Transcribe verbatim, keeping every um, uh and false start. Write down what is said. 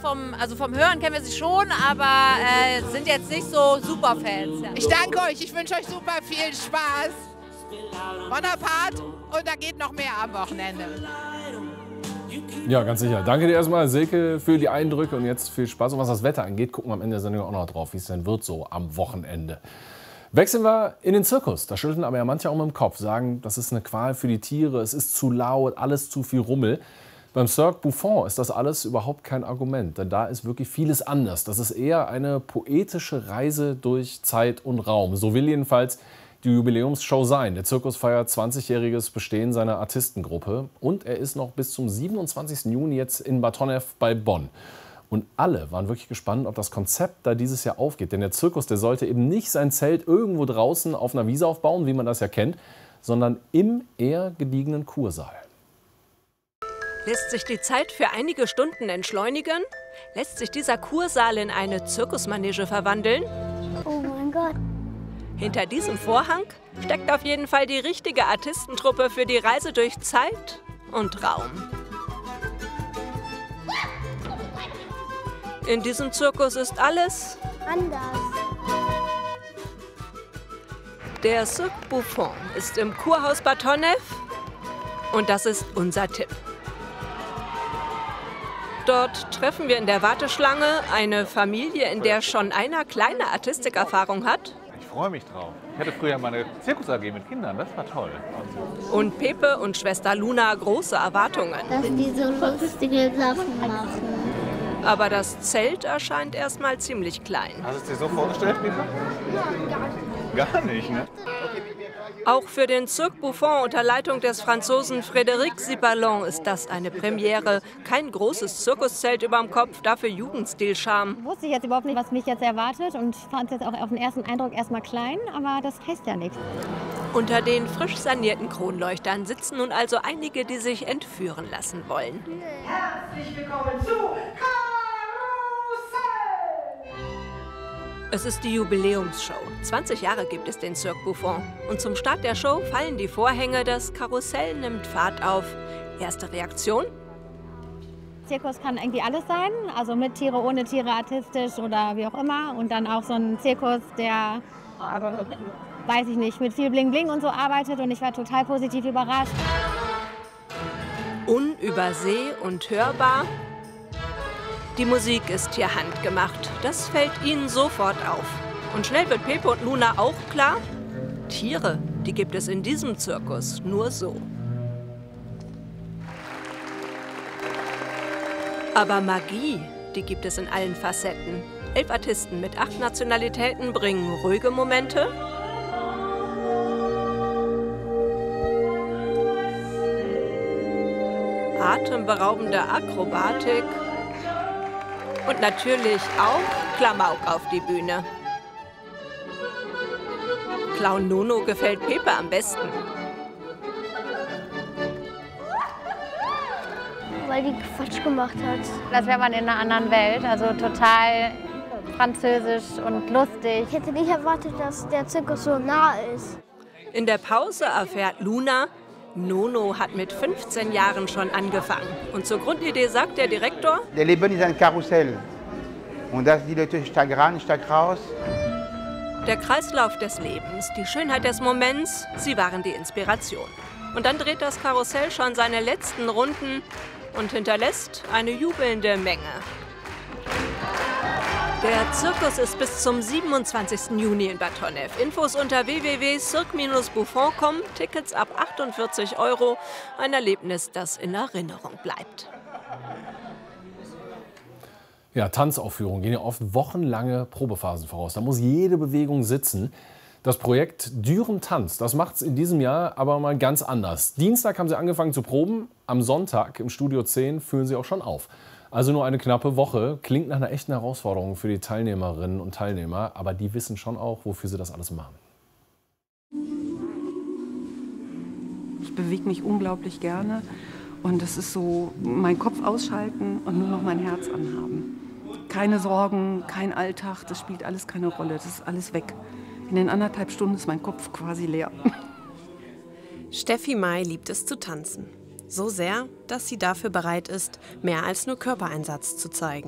vom, also vom Hören kennen wir sie schon, aber äh, sind jetzt nicht so Superfans. Ja. Ich danke euch, ich wünsche euch super viel Spaß. Bonaparte und da geht noch mehr am Wochenende. Ja, ganz sicher. Danke dir erstmal, Silke, für die Eindrücke und jetzt viel Spaß. Und was das Wetter angeht, gucken wir am Ende der Sendung auch noch drauf, wie es denn wird so am Wochenende. Wechseln wir in den Zirkus. Da schütteln aber ja manche auch mit dem Kopf, sagen, das ist eine Qual für die Tiere, es ist zu laut, alles zu viel Rummel. Beim Cirque Buffon ist das alles überhaupt kein Argument, denn da ist wirklich vieles anders. Das ist eher eine poetische Reise durch Zeit und Raum. So will jedenfalls die Jubiläumsshow sein. Der Zirkus feiert zwanzigjähriges Bestehen seiner Artistengruppe und er ist noch bis zum siebenundzwanzigsten Juni jetzt in Bad Honnef bei Bonn. Und alle waren wirklich gespannt, ob das Konzept da dieses Jahr aufgeht. Denn der Zirkus, der sollte eben nicht sein Zelt irgendwo draußen auf einer Wiese aufbauen, wie man das ja kennt, sondern im eher gediegenen Kursaal. Lässt sich die Zeit für einige Stunden entschleunigen? Lässt sich dieser Kursaal in eine Zirkusmanege verwandeln? Oh mein Gott. Hinter diesem Vorhang steckt auf jeden Fall die richtige Artistentruppe für die Reise durch Zeit und Raum. In diesem Zirkus ist alles anders. Der Cirque Buffon ist im Kurhaus Bad Honnef und das ist unser Tipp. Dort treffen wir in der Warteschlange eine Familie, in der schon einer kleine Artistikerfahrung hat. Ich freue mich drauf. Ich hatte früher mal eine Zirkus-A G mit Kindern, das war toll. Und Pepe und Schwester Luna große Erwartungen. Dass die so lustige Sachen machen. Aber das Zelt erscheint erstmal ziemlich klein. Hast du es dir so vorgestellt, Pepe? Nein, gar nicht. Gar nicht, ne? Auch für den Cirque Buffon unter Leitung des Franzosen Frédéric Siballon ist das eine Premiere. Kein großes Zirkuszelt überm Kopf, dafür Jugendstil-Charme. Wusste ich jetzt überhaupt nicht, was mich jetzt erwartet und fand es jetzt auch auf den ersten Eindruck erstmal klein, aber das heißt ja nichts. Unter den frisch sanierten Kronleuchtern sitzen nun also einige, die sich entführen lassen wollen. Herzlich willkommen zu Es ist die Jubiläumsshow. zwanzig Jahre gibt es den Cirque Buffon. Und zum Start der Show fallen die Vorhänge, das Karussell nimmt Fahrt auf. Erste Reaktion? Zirkus kann irgendwie alles sein, also mit Tiere, ohne Tiere, artistisch oder wie auch immer. Und dann auch so ein Zirkus, der, weiß ich nicht, mit viel Bling Bling und so arbeitet. Und ich war total positiv überrascht. Unüberseh und hörbar. Die Musik ist hier handgemacht. Das fällt ihnen sofort auf. Und schnell wird Pepe und Luna auch klar, Tiere, die gibt es in diesem Zirkus nur so. Aber Magie, die gibt es in allen Facetten. Elf Artisten mit acht Nationalitäten bringen ruhige Momente, atemberaubende Akrobatik und natürlich auch Klamauk auf die Bühne. Clown Nono gefällt Pepe am besten. Weil die Quatsch gemacht hat. Das wäre man in einer anderen Welt, also total französisch und lustig. Ich hätte nicht erwartet, dass der Zirkus so nah ist. In der Pause erfährt Luna, Nono hat mit fünfzehn Jahren schon angefangen. Und zur Grundidee sagt der Direktor: Der Leben ist ein Karussell. Und dass die Leute stark ran, stark raus. Der Kreislauf des Lebens, die Schönheit des Moments, sie waren die Inspiration. Und dann dreht das Karussell schon seine letzten Runden und hinterlässt eine jubelnde Menge. Der Zirkus ist bis zum siebenundzwanzigsten Juni in Bad Honnef. Infos unter w w w punkt cirque Bindestrich buffon punkt com. Tickets ab achtundvierzig Euro. Ein Erlebnis, das in Erinnerung bleibt. Ja, Tanzaufführungen gehen ja oft wochenlange Probephasen voraus. Da muss jede Bewegung sitzen. Das Projekt Düren Tanz, das macht es in diesem Jahr aber mal ganz anders. Dienstag haben sie angefangen zu proben. Am Sonntag im Studio zehn führen sie auch schon auf. Also nur eine knappe Woche. Klingt nach einer echten Herausforderung für die Teilnehmerinnen und Teilnehmer. Aber die wissen schon auch, wofür sie das alles machen. Ich bewege mich unglaublich gerne. Und es ist so, mein Kopf ausschalten und nur noch mein Herz anhaben. Keine Sorgen, kein Alltag, das spielt alles keine Rolle. Das ist alles weg. In den anderthalb Stunden ist mein Kopf quasi leer. Steffi May liebt es zu tanzen. So sehr, dass sie dafür bereit ist, mehr als nur Körpereinsatz zu zeigen.